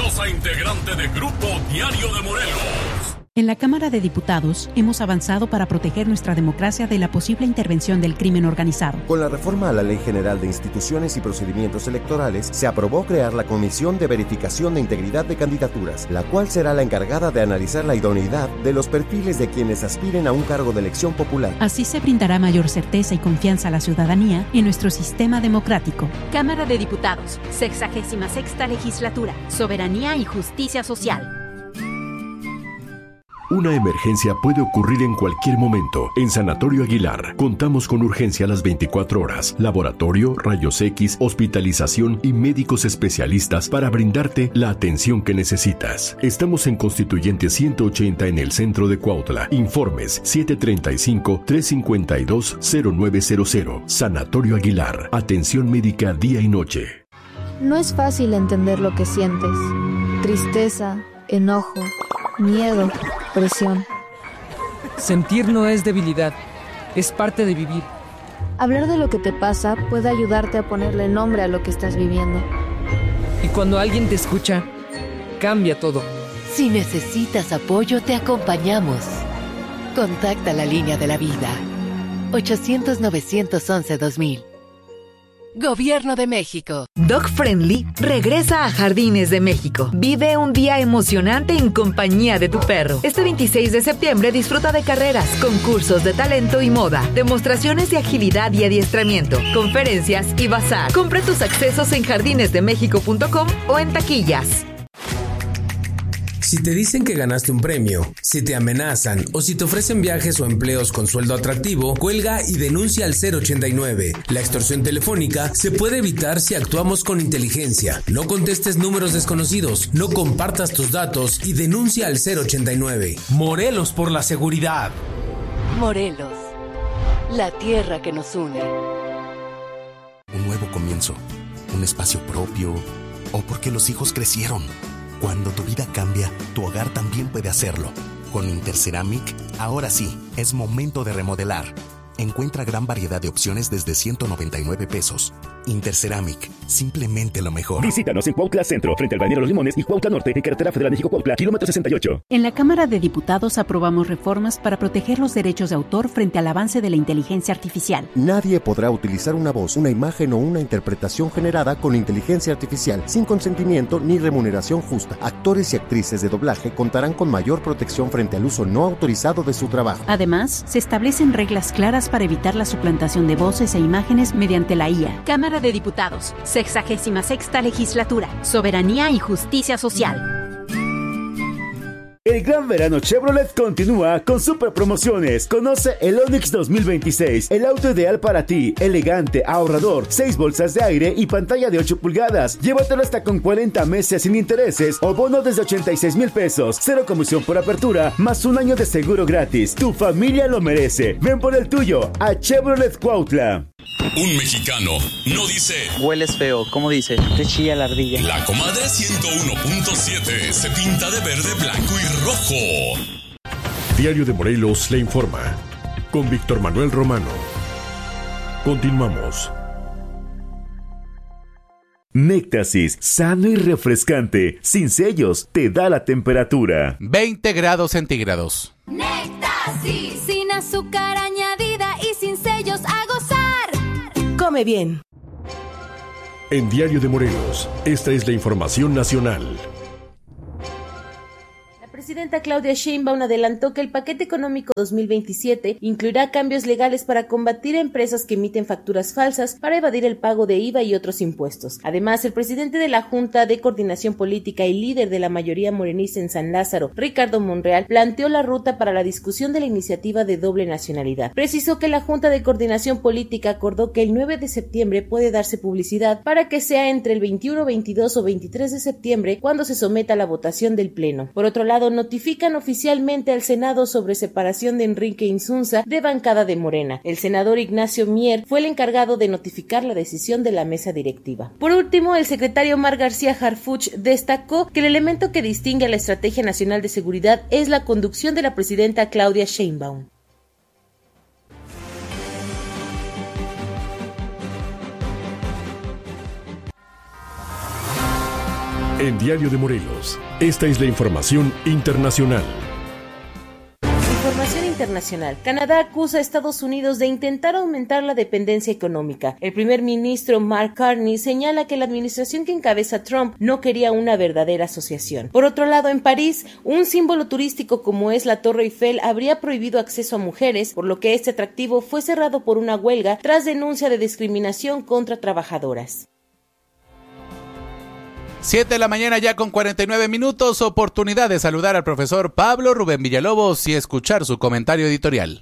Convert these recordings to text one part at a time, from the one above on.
poderosa integrante de Grupo Diario de Morelos. En la Cámara de Diputados hemos avanzado para proteger nuestra democracia de la posible intervención del crimen organizado. Con la reforma a la Ley General de Instituciones y Procedimientos Electorales, se aprobó crear la Comisión de Verificación de Integridad de Candidaturas, la cual será la encargada de analizar la idoneidad de los perfiles de quienes aspiren a un cargo de elección popular. Así se brindará mayor certeza y confianza a la ciudadanía en nuestro sistema democrático. Cámara de Diputados, 66ª Legislatura, Soberanía y Justicia Social. Una emergencia puede ocurrir en cualquier momento. En Sanatorio Aguilar contamos con urgencia a las 24 horas, laboratorio, rayos X, hospitalización y médicos especialistas para brindarte la atención que necesitas. Estamos en Constituyente 180 en el centro de Cuautla. Informes 735-352-0900. Sanatorio Aguilar. Atención médica día y noche. No es fácil entender lo que sientes. Tristeza, enojo, miedo, presión. Sentir no es debilidad, es parte de vivir. Hablar de lo que te pasa puede ayudarte a ponerle nombre a lo que estás viviendo. Y cuando alguien te escucha, cambia todo. Si necesitas apoyo, te acompañamos. Contacta la línea de la vida. 800-911-2000. Gobierno de México. Dog Friendly regresa a Jardines de México. Vive un día emocionante en compañía de tu perro. Este 26 de septiembre disfruta de carreras, concursos de talento y moda, demostraciones de agilidad y adiestramiento, conferencias y bazar. Compra tus accesos en jardinesdemexico.com o en taquillas. Si te dicen que ganaste un premio, si te amenazan o si te ofrecen viajes o empleos con sueldo atractivo, cuelga y denuncia al 089. La extorsión telefónica se puede evitar si actuamos con inteligencia. No contestes números desconocidos, no compartas tus datos y denuncia al 089. Morelos por la seguridad. Morelos, la tierra que nos une. Un nuevo comienzo, un espacio propio o porque los hijos crecieron. Cuando tu vida cambia, tu hogar también puede hacerlo. Con Interceramic, ahora sí, es momento de remodelar. Encuentra gran variedad de opciones desde 199 pesos. Interceramic, simplemente lo mejor. Visítanos en Cuautla Centro, frente al Balneario Los Limones y Cuautla Norte, en Carretera Federal México-Cuautla, kilómetro 68. En la Cámara de Diputados aprobamos reformas para proteger los derechos de autor frente al avance de la inteligencia artificial. Nadie podrá utilizar una voz, una imagen o una interpretación generada con inteligencia artificial sin consentimiento ni remuneración justa. Actores y actrices de doblaje contarán con mayor protección frente al uso no autorizado de su trabajo. Además, se establecen reglas claras para evitar la suplantación de voces e imágenes mediante la IA. Cámara de Diputados, 66ª Legislatura, Soberanía y Justicia Social. El gran verano Chevrolet continúa con super promociones. Conoce el Onix 2026, el auto ideal para ti, elegante, ahorrador, 6 bolsas de aire y pantalla de 8 pulgadas. Llévatelo hasta con 40 meses sin intereses o bono desde 86,000 pesos. Cero comisión por apertura, más un año de seguro gratis. Tu familia lo merece. Ven por el tuyo a Chevrolet Cuautla. Un mexicano no dice hueles feo, ¿cómo dice? Te chilla la ardilla. La comadre 101.7 se pinta de verde, blanco y rojo. Diario de Morelos le informa. Con Víctor Manuel Romano. Continuamos. Néctasis, sano y refrescante, sin sellos, te da la temperatura. 20 grados centígrados. Néctasis, sin azúcar añadida y sin sellos, a gozar. Come bien. En Diario de Morelos, esta es la información nacional. La presidenta Claudia Sheinbaum adelantó que el paquete económico 2027 incluirá cambios legales para combatir a empresas que emiten facturas falsas para evadir el pago de IVA y otros impuestos. Además, el presidente de la Junta de Coordinación Política y líder de la mayoría morenista en San Lázaro, Ricardo Monreal, planteó la ruta para la discusión de la iniciativa de doble nacionalidad. Precisó que la Junta de Coordinación Política acordó que el 9 de septiembre puede darse publicidad para que sea entre el 21, 22 o 23 de septiembre cuando se someta a la votación del Pleno. Por otro lado, notifican oficialmente al Senado sobre separación de Enrique Insunza de bancada de Morena. El senador Ignacio Mier fue el encargado de notificar la decisión de la mesa directiva. Por último, el secretario Omar García Harfuch destacó que el elemento que distingue a la Estrategia Nacional de Seguridad es la conducción de la presidenta Claudia Sheinbaum. En Diario de Morelos, esta es la información internacional. Información internacional. Canadá acusa a Estados Unidos de intentar aumentar la dependencia económica. El primer ministro Mark Carney señala que la administración que encabeza Trump no quería una verdadera asociación. Por otro lado, en París, un símbolo turístico como es la Torre Eiffel habría prohibido acceso a mujeres, por lo que este atractivo fue cerrado por una huelga tras denuncia de discriminación contra trabajadoras. 7 de la mañana ya con 49 minutos, oportunidad de saludar al profesor Pablo Rubén Villalobos y escuchar su comentario editorial.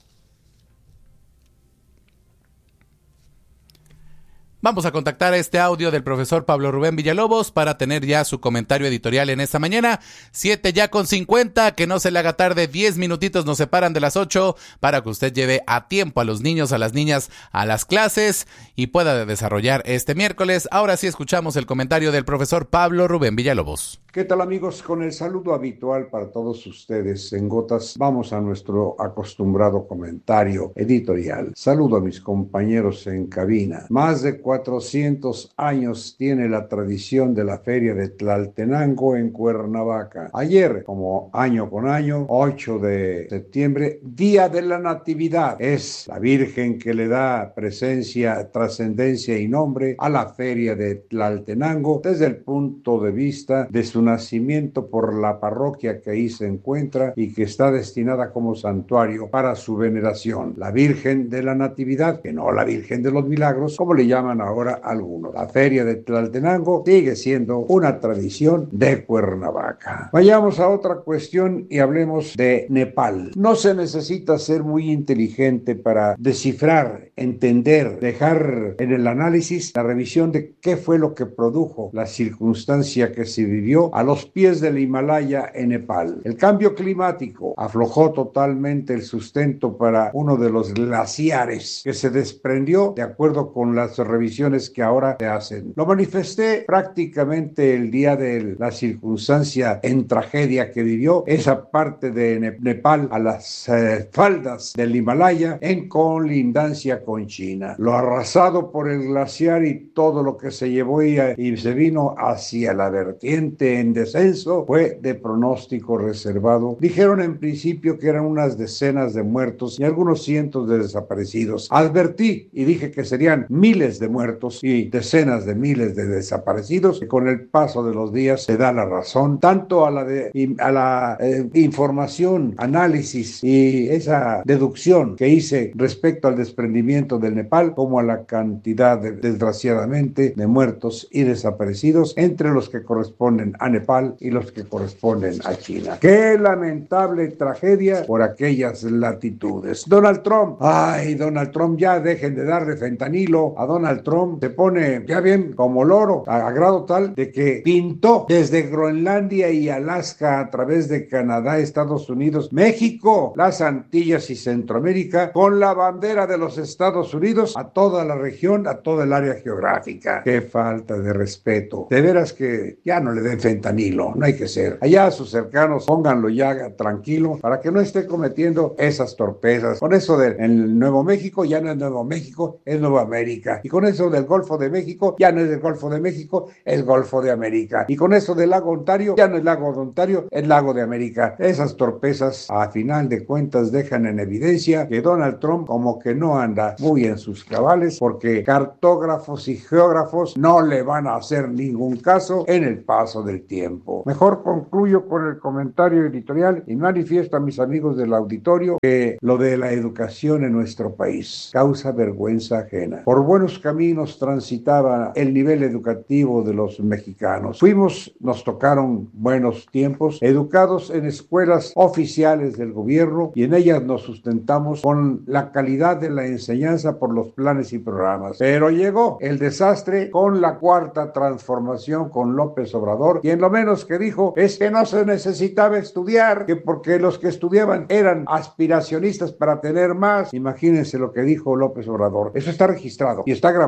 Vamos a contactar este audio del profesor Pablo Rubén Villalobos para tener ya su comentario editorial en esta mañana. 7 ya con 50, que no se le haga tarde, 10 minutitos nos separan de las 8 para que usted lleve a tiempo a los niños, a las niñas, a las clases y pueda desarrollar este miércoles. Ahora sí escuchamos el comentario del profesor Pablo Rubén Villalobos. ¿Qué tal, amigos? Con el saludo habitual para todos ustedes en gotas, vamos a nuestro acostumbrado comentario editorial. Saludo a mis compañeros en cabina. Más de 400 años tiene la tradición de la Feria de Tlaltenango en Cuernavaca. Ayer, como año con año, 8 de septiembre, Día de la Natividad. Es la Virgen que le da presencia, trascendencia y nombre a la Feria de Tlaltenango desde el punto de vista de su nacimiento por la parroquia que ahí se encuentra y que está destinada como santuario para su veneración. La Virgen de la Natividad, que no la Virgen de los Milagros, como le llaman ahora algunos. La Feria de Tlaltenango sigue siendo una tradición de Cuernavaca. Vayamos a otra cuestión y hablemos de Nepal. No se necesita ser muy inteligente para descifrar, entender, dejar en el análisis la revisión de qué fue lo que produjo la circunstancia que se vivió a los pies del Himalaya en Nepal. El cambio climático aflojó totalmente el sustento para uno de los glaciares que se desprendió de acuerdo con las revisiones que ahora se hacen. Lo manifesté prácticamente el día de la circunstancia en tragedia que vivió esa parte de Nepal a las faldas del Himalaya en colindancia con China. Lo arrasado por el glaciar y todo lo que se llevó y se vino hacia la vertiente en descenso fue de pronóstico reservado. Dijeron en principio que eran unas decenas de muertos y algunos cientos de desaparecidos. Advertí y dije que serían miles de muertos y decenas de miles de desaparecidos, que con el paso de los días se da la razón tanto a la información, análisis y esa deducción que hice respecto al desprendimiento del Nepal, como a la cantidad desgraciadamente de muertos y desaparecidos entre los que corresponden a Nepal y los que corresponden a China. Qué lamentable tragedia por aquellas latitudes. Donald Trump, Donald Trump, ya dejen de darle fentanilo a Donald Trump, se pone ya bien como loro, a grado tal de que pintó desde Groenlandia y Alaska a través de Canadá, Estados Unidos, México, las Antillas y Centroamérica con la bandera de los Estados Unidos a toda la región, a toda el área geográfica. Qué falta de respeto. De veras que ya no le den fentanilo, no hay que ser. Allá a sus cercanos pónganlo ya tranquilo para que no esté cometiendo esas torpezas. Con eso del Nuevo México ya no es Nuevo México, es Nueva América. Y con eso del Golfo de México ya no es el Golfo de México, es Golfo de América. Y con eso del Lago Ontario ya no es Lago de Ontario, es Lago de América. Esas torpezas a final de cuentas dejan en evidencia que Donald Trump como que no anda muy en sus cabales, porque cartógrafos y geógrafos no le van a hacer ningún caso en el paso del tiempo. Mejor concluyo con el comentario editorial y manifiesto a mis amigos del auditorio que lo de la educación en nuestro país causa vergüenza ajena. Por buenos caminos transitaba el nivel educativo de los mexicanos. Nos tocaron buenos tiempos, educados en escuelas oficiales del gobierno, y en ellas nos sustentamos con la calidad de la enseñanza por los planes y programas. Pero llegó el desastre con la cuarta transformación con López Obrador, y en lo menos que dijo es que no se necesitaba estudiar, que porque los que estudiaban eran aspiracionistas para tener más. Imagínense lo que dijo López Obrador. Eso está registrado y está grabado.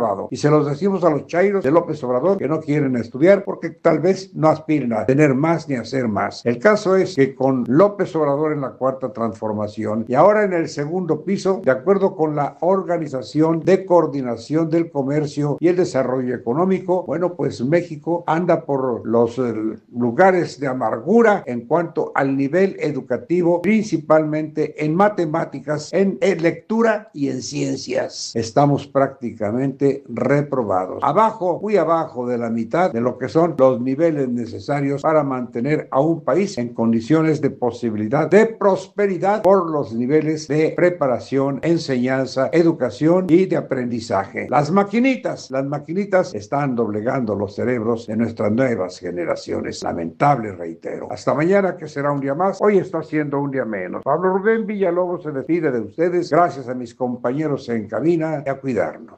reprobado. Y se los decimos a los chairos de López Obrador que no quieren estudiar porque tal vez no aspiren a tener más ni a hacer más. El caso es que con López Obrador en la cuarta transformación y ahora en el segundo piso, de acuerdo con la Organización de Coordinación del Comercio y el Desarrollo Económico, bueno, pues México anda por los lugares de amargura en cuanto al nivel educativo, principalmente en matemáticas, en lectura y en ciencias. Estamos prácticamente reprobados. Abajo, muy abajo de la mitad de lo que son los niveles necesarios para mantener a un país en condiciones de posibilidad de prosperidad por los niveles de preparación, enseñanza, educación y de aprendizaje. Las maquinitas están doblegando los cerebros de nuestras nuevas generaciones. Lamentable, reitero. Hasta mañana, que será un día más. Hoy está siendo un día menos. Pablo Rubén Villalobos se despide de ustedes. Gracias a mis compañeros en cabina y a cuidarnos.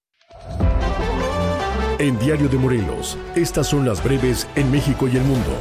En Diario de Morelos, estas son las breves en México y el mundo.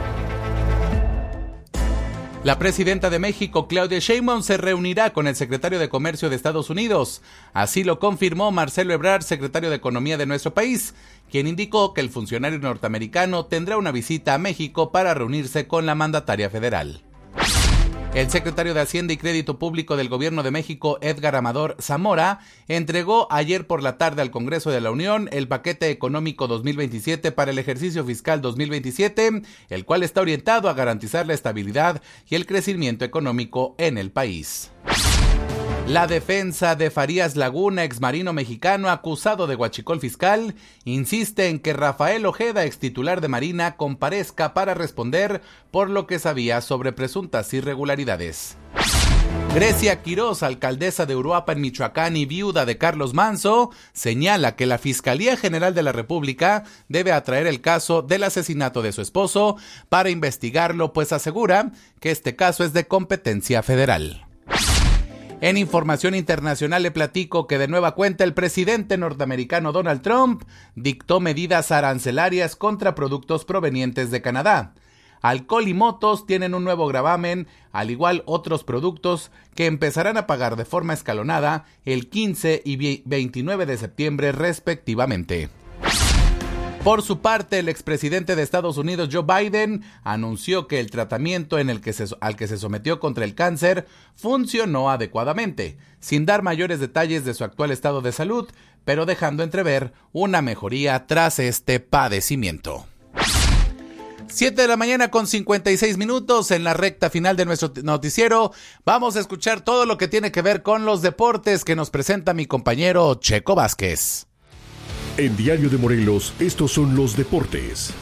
La presidenta de México, Claudia Sheinbaum, se reunirá con el secretario de Comercio de Estados Unidos. Así lo confirmó Marcelo Ebrard, secretario de Economía de nuestro país, quien indicó que el funcionario norteamericano tendrá una visita a México para reunirse con la mandataria federal. El secretario de Hacienda y Crédito Público del Gobierno de México, Edgar Amador Zamora, entregó ayer por la tarde al Congreso de la Unión el paquete económico 2027 para el ejercicio fiscal 2027, el cual está orientado a garantizar la estabilidad y el crecimiento económico en el país. La defensa de Farías Laguna, exmarino mexicano acusado de huachicol fiscal, insiste en que Rafael Ojeda, extitular de Marina, comparezca para responder por lo que sabía sobre presuntas irregularidades. Grecia Quirós, alcaldesa de Uruapan, Michoacán y viuda de Carlos Manso, señala que la Fiscalía General de la República debe atraer el caso del asesinato de su esposo para investigarlo, pues asegura que este caso es de competencia federal. En información internacional le platico que de nueva cuenta el presidente norteamericano Donald Trump dictó medidas arancelarias contra productos provenientes de Canadá. Alcohol y motos tienen un nuevo gravamen, al igual otros productos que empezarán a pagar de forma escalonada el 15 y 29 de septiembre respectivamente. Por su parte, el expresidente de Estados Unidos, Joe Biden, anunció que el tratamiento al que se sometió contra el cáncer funcionó adecuadamente, sin dar mayores detalles de su actual estado de salud, pero dejando entrever una mejoría tras este padecimiento. 7 de la mañana con 56 minutos en la recta final de nuestro noticiero. Vamos a escuchar todo lo que tiene que ver con los deportes que nos presenta mi compañero Checo Vázquez. En Diario de Morelos, estos son los deportes.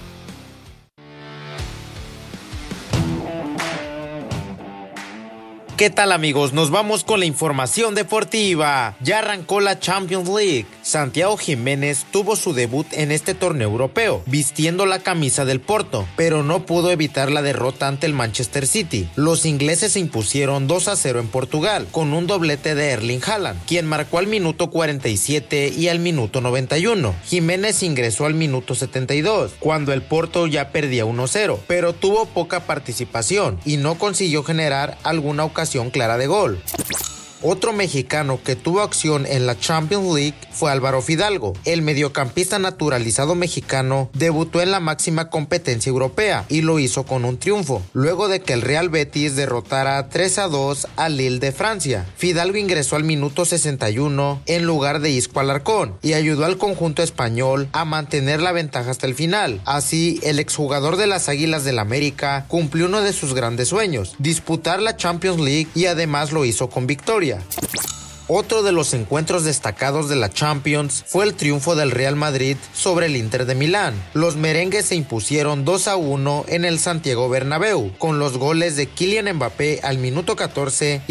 ¿Qué tal, amigos? Nos vamos con la información deportiva. Ya arrancó la Champions League. Santiago Jiménez tuvo su debut en este torneo europeo, vistiendo la camisa del Porto, pero no pudo evitar la derrota ante el Manchester City. Los ingleses se impusieron 2-0 en Portugal, con un doblete de Erling Haaland, quien marcó al minuto 47 y al minuto 91. Jiménez ingresó al minuto 72, cuando el Porto ya perdía 1-0, pero tuvo poca participación y no consiguió generar alguna ocasión clara de gol. Otro mexicano que tuvo acción en la Champions League fue Álvaro Fidalgo. El mediocampista naturalizado mexicano debutó en la máxima competencia europea y lo hizo con un triunfo, luego de que el Real Betis derrotara 3-2 al Lille de Francia. Fidalgo ingresó al minuto 61 en lugar de Isco Alarcón y ayudó al conjunto español a mantener la ventaja hasta el final. Así, el exjugador de las Águilas del América cumplió uno de sus grandes sueños, disputar la Champions League, y además lo hizo con victoria. Otro de los encuentros destacados de la Champions fue el triunfo del Real Madrid sobre el Inter de Milán. Los merengues se impusieron 2-1 en el Santiago Bernabéu, con los goles de Kylian Mbappé al minuto 14 y